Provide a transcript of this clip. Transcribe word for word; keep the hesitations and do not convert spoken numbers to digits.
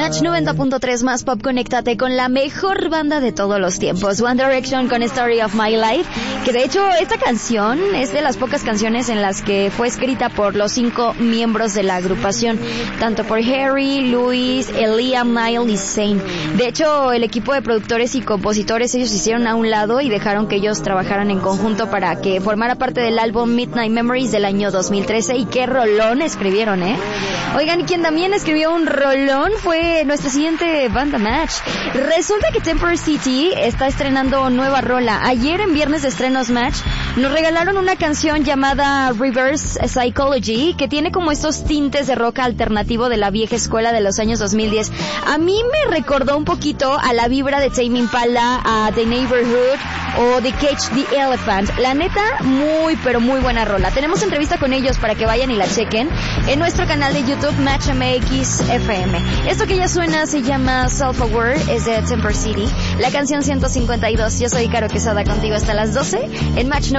Match noventa punto tres más pop, conéctate con la mejor banda de todos los tiempos, One Direction con Story of My Life, que de hecho esta canción es de las pocas canciones en las que fue escrita por los cinco miembros de la agrupación, tanto por Harry, Louis, Liam, Niall y Zayn. De hecho, el equipo de productores y compositores, ellos se hicieron a un lado y dejaron que ellos trabajaran en conjunto para que formara parte del álbum Midnight Memories del año dos mil trece, y qué rolón escribieron, ¿eh? Oigan, y quien también escribió un rolón fue nuestra siguiente banda Match. Resulta que Temper City está estrenando nueva rola. Ayer, en viernes de estrenos Match, nos regalaron una canción llamada Reverse Psychology, que tiene como estos tintes de rock alternativo de la vieja escuela de los años dos mil diez. A mí me recordó un poquito a la vibra de Tame Impala, a The Neighborhood o The Cage the Elephant. La neta, muy pero muy buena rola. Tenemos entrevista con ellos para que vayan y la chequen en nuestro canal de YouTube Match M X F M. Esto que ya suena se llama Self-Aware, es de Temper City. La canción ciento cincuenta y dos. Yo soy Caro Quesada, contigo hasta las doce en Match